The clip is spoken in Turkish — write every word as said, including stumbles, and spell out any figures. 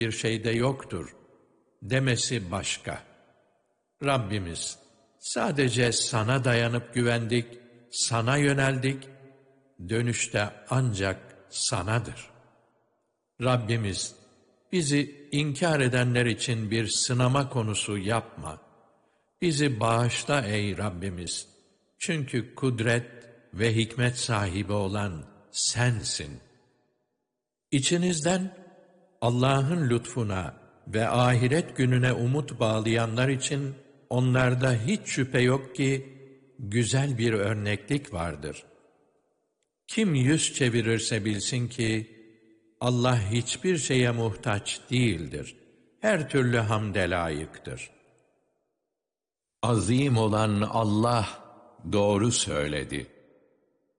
bir şeyde yoktur demesi başka. Rabbimiz, sadece sana dayanıp güvendik, sana yöneldik, dönüşte ancak sanadır. Rabbimiz, bizi inkar edenler için bir sınama konusu yapma. Bizi bağışla ey Rabbimiz. Çünkü kudret ve hikmet sahibi olan sensin. İçinizden Allah'ın lütfuna ve ahiret gününe umut bağlayanlar için onlarda hiç şüphe yok ki güzel bir örneklik vardır. Kim yüz çevirirse bilsin ki Allah hiçbir şeye muhtaç değildir. Her türlü hamde layıktır. Azim olan Allah doğru söyledi.